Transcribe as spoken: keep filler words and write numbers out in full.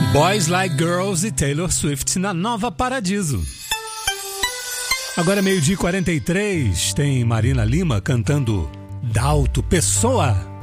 Boys Like Girls e Taylor Swift na Nova Paradiso. Agora meio-dia e quarenta e três, tem Marina Lima cantando Dalto Pessoa.